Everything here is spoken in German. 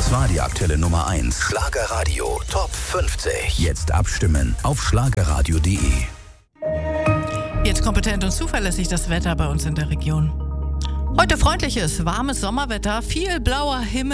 Was war die aktuelle Nummer 1? Schlagerradio Top 50. Jetzt abstimmen auf schlagerradio.de. Jetzt kompetent und zuverlässig das Wetter bei uns in der Region. Heute freundliches, warmes Sommerwetter, viel blauer Himmel.